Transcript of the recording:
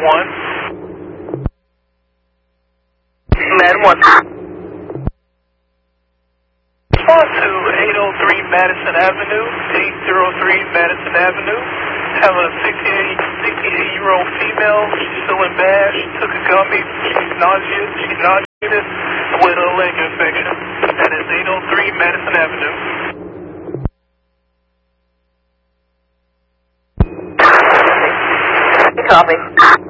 Madam 1. Respond to 803 Madison Avenue, 803 Madison Avenue. Have a 68-year-old female. She's feeling bad. She took a gummy. She's nauseated with a leg infection. That is 803 Madison Avenue. Copy.